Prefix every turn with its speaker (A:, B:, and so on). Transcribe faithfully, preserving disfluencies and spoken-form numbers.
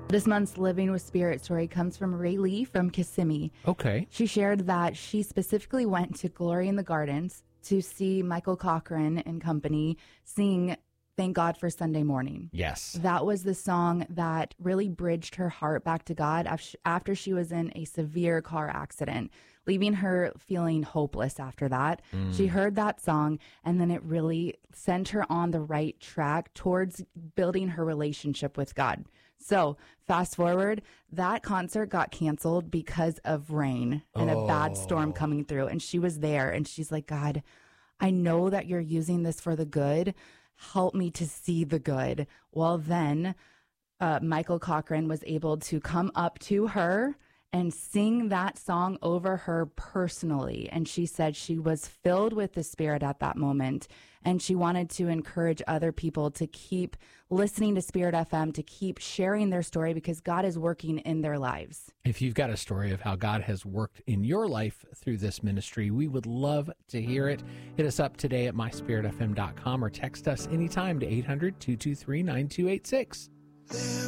A: This month's Living with Spirit story comes from Ray Lee from Kissimmee.
B: Okay.
A: She shared that she specifically went to Glory in the Gardens to see Michael Cochran and company sing Thank God for Sunday Morning.
B: Yes.
A: That was the song that really bridged her heart back to God after she was in a severe car accident, leaving her feeling hopeless after that. Mm. She heard that song, and then it really sent her on the right track towards building her relationship with God. So fast forward, that concert got canceled because of rain and oh. a bad storm coming through. And she was there, and she's like, God, I know that you're using this for the good. Help me to see the good. Well, then uh, Michael Cochran was able to come up to her and sing that song over her personally. And she said she was filled with the Spirit at that moment. And she wanted to encourage other people to keep listening to Spirit F M, to keep sharing their story, because God is working in their lives.
B: If you've got a story of how God has worked in your life through this ministry, we would love to hear it. Hit us up today at my spirit f m dot com or text us anytime to eight hundred, two two three, nine two eight six.